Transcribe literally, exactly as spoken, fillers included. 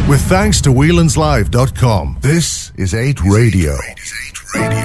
With thanks to Whelan's Live dot com, this is eight Radio.